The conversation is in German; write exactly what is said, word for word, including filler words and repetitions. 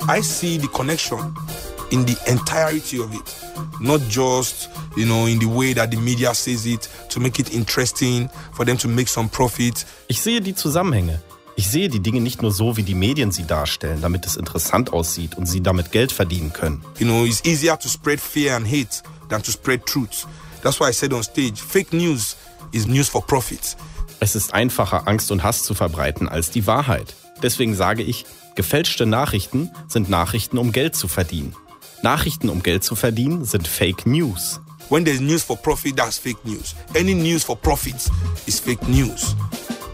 I see the connection in the entirety of it, not just, you know, in the way that the media says it, to make it interesting, for them to make some profit. Ich sehe die Zusammenhänge. Ich sehe die Dinge nicht nur so, wie die Medien sie darstellen, damit es interessant aussieht und sie damit Geld verdienen können. You know, it's easier to spread fear and hate than to spread truth. That's why I said on stage, fake news is news for profit. Es ist einfacher, Angst und Hass zu verbreiten, als die Wahrheit. Deswegen sage ich, gefälschte Nachrichten sind Nachrichten, um Geld zu verdienen. Nachrichten, um Geld zu verdienen, sind Fake News. When there's news for profit, that's fake news. Any news for profit is fake news.